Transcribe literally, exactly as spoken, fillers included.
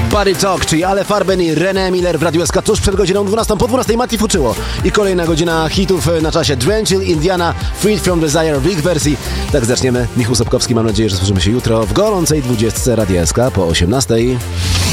Body Talk, czyli Ale Farben i René Miller w Radiu S K tuż przed godziną dwunastą. Po dwunastej Mati Fuczyło. I kolejna godzina hitów na czasie. Drenchill, Indiana, Freed From Desire w ich wersji. Tak zaczniemy. Michał Sobkowski, mam nadzieję, że słyszymy się jutro w gorącej dwudziestce Radia S K po osiemnastej.